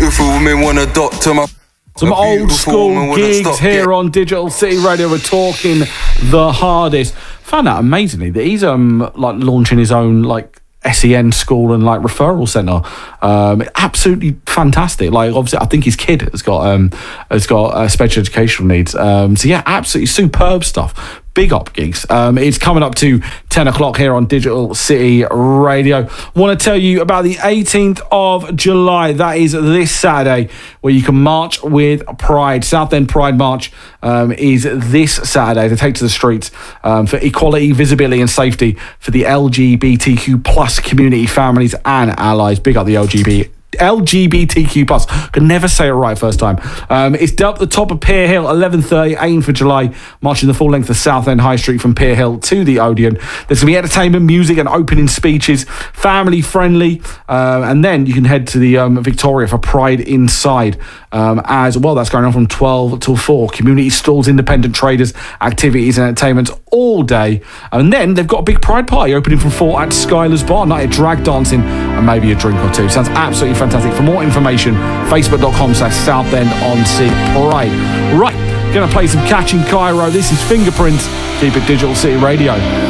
beautiful women want a doctor. Some old school gigs here on Digital City Radio. We're talking the hardest. Found out amazingly that he's like launching his own like SEN school and like referral centre. Absolutely fantastic. Like obviously, I think his kid has got special educational needs. So yeah, absolutely superb stuff. Big up gigs. It's coming up to 10 o'clock here on Digital City Radio. Want to tell you about the 18th of July. That is this Saturday, where you can march with Pride. Southend Pride March is this Saturday to take to the streets for equality, visibility and safety for the LGBTQ plus community, families and allies. Big up the LGBTQ plus. Could never say it right first time. It's up the top of Pier Hill, 11:30, 18th of July, marching the full length of Southend High Street from Pier Hill to the Odeon. There's going to be entertainment, music and opening speeches, family friendly, and then you can head to the Victoria for Pride Inside as well. That's going on from 12 till 4. Community stalls, independent traders, activities and entertainment all day. And then they've got a big Pride party opening from 4 at Skylar's Bar, night of drag dancing and maybe a drink or two. Sounds absolutely fantastic. For more information, facebook.com/SouthEndOnSea Pride. Right, gonna play some Catching Cairo. This is Fingerprints. Keep it Digital City Radio.